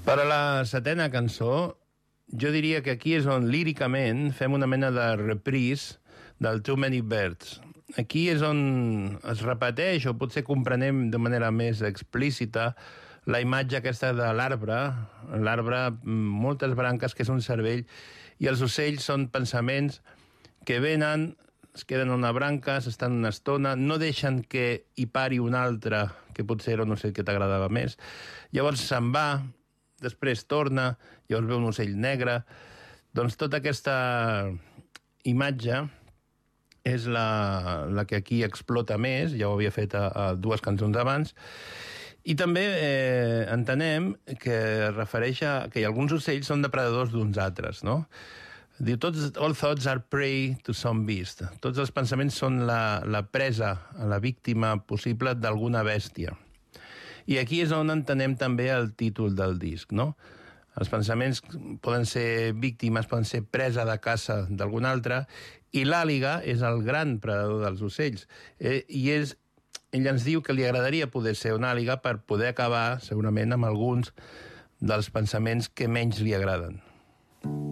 Per a la setena cançó, jo diria que aquí és on líricament fem una mena de reprise del Too Many Birds. Aquí és on es repeteix, o potser comprenem de manera més explícita, la imatge aquesta de l'arbre, moltes branques, que és un cervell, i els ocells són pensaments que venen, es queden en una branca, s'estan una estona, no deixen que hi pari un altre, que potser era un ocell que t'agradava més. Llavors se'n va, després torna, llavors veu un ocell negre. Doncs tota aquesta imatge és la que aquí explota més, ja ho havia fet a dues cançons abans, i també entenem que es refereix a que alguns ocells són depredadors d'uns altres, no? Diu, all thoughts are prey to some beast. Tots els pensaments són la presa, la víctima possible d'alguna bèstia. I aquí és on entenem també el títol del disc, no? Els pensaments poden ser víctimes, poden ser presa de caça d'algun altre, i l'àliga és el gran predador dels ocells. Ell ens diu que li agradaria poder ser una àliga per poder acabar, segurament, amb alguns dels pensaments que menys li agraden.